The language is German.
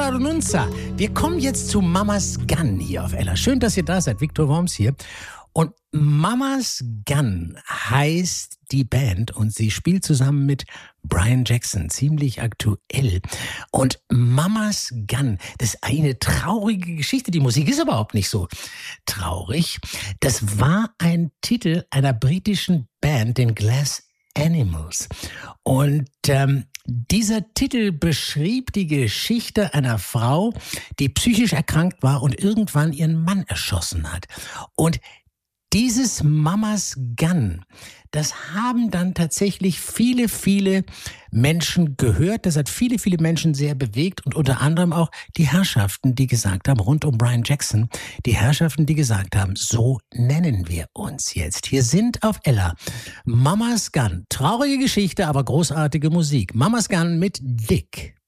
la Renunza. Wir kommen jetzt zu Mamas Gun hier auf Ella. Schön, dass ihr da seid. Viktor Worms hier. Und Mamas Gun heißt die Band und sie spielt zusammen mit Brian Jackson, ziemlich aktuell. Und Mamas Gun, das ist eine traurige Geschichte. Die Musik ist überhaupt nicht so traurig. Das war ein Titel einer britischen Band, den Glass Animals. Und dieser Titel beschrieb die Geschichte einer Frau, die psychisch erkrankt war und irgendwann ihren Mann erschossen hat. Und dieses Mamas Gun, das haben dann tatsächlich viele Menschen gehört. Das hat viele Menschen sehr bewegt und unter anderem auch die Herrschaften, die gesagt haben, rund um Brian Jackson, die Herrschaften, die gesagt haben, so nennen wir uns jetzt. Hier sind auf Ella Mamas Gun. Traurige Geschichte, aber großartige Musik. Mamas Gun mit Dick.